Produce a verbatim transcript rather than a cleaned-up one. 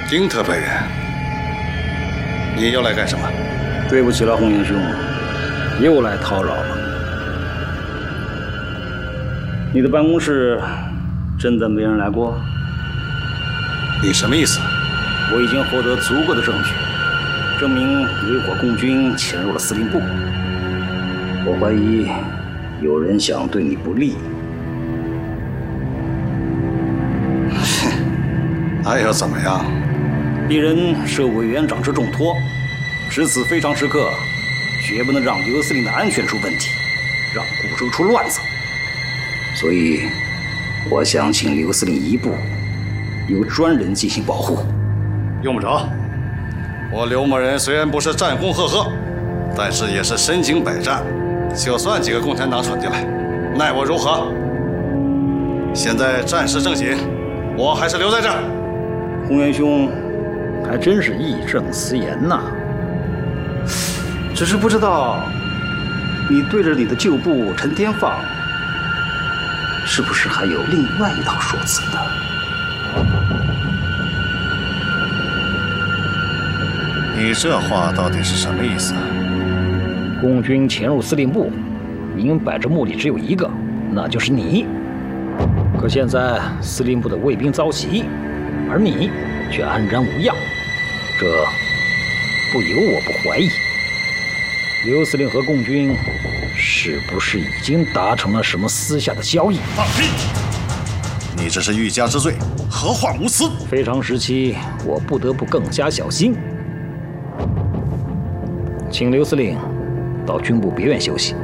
丁特本人，你又来干什么？ 对不起了，红颜兄，又来叨扰了。你的办公室真的没人来过？ 你什么意思？ 我已经获得足够的证据，证明有一伙共军潜入了司令部。我怀疑有人想对你不利。 那又怎么样？ 鄙人受委员长之重托，值此非常时刻，绝不能让刘司令的安全出问题，让顾州出乱子。所以，我想请刘司令一步，由专人进行保护。 用不着。我刘某人虽然不是战功赫赫，但是也是身经百战，就算几个共产党闯进来，奈我如何？现在战事正紧，我还是留在这儿。 红颜兄，还真是义正辞严呐。只是不知道，你对着你的旧部陈天放，是不是还有另外一套说辞呢？ 你这话到底是什么意思？ 共军潜入司令部，明摆着目的只有一个，那就是你。可现在司令部的卫兵遭袭，而你却安然无恙，这不由我不怀疑，刘司令和共军是不是已经达成了什么私下的交易？ 放屁！你这是欲加之罪，何患无辞？ 非常时期，我不得不更加小心。请刘司令到军部别院休息。